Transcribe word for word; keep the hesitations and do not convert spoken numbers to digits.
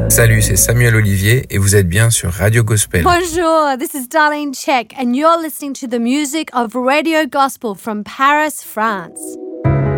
Salut, c'est Samuel Olivier et vous êtes bien sur Radio Gospel. Bonjour, this is Darlene Check and you're listening to the music of Radio Gospel from Paris, France.